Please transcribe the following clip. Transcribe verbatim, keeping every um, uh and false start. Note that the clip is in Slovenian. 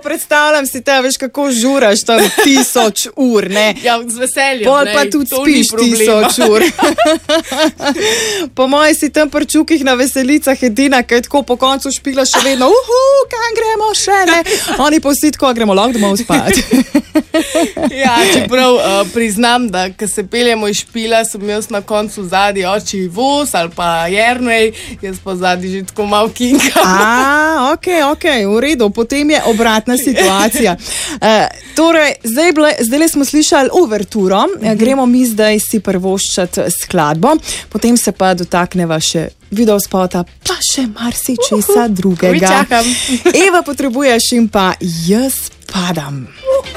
predstavljam si te, veš, kako žuraš tam tisoč ur, ne. Ja, z veseljem, Pol ne. pa tudi To ni spiš problema. tisoč ur. Po moje si tam pri čukih na veselicah edina, ki je tako po koncu špila še vedno, uhu, kam gremo še, ne. Oni pa vsi tako, gremo lahko domov spat. Ja, čeprav uh, priznam, da ko se peljemo iz špila, sem jaz na koncu zadnji oči voz ali pa Jernej, jaz pa zadnji že tako malo kinka. A, ok, ok, v redu, potem je obratna situacija. Uh, torej, zdaj, ble, zdaj smo slišali uverturo, uh-huh. Gremo mi zdaj si prvoščati skladbo, potem se pa dotakneva še videospota, pa še marsičesa uh-huh. drugega. Čakam. Eva potrebuješ in pa jaz padam.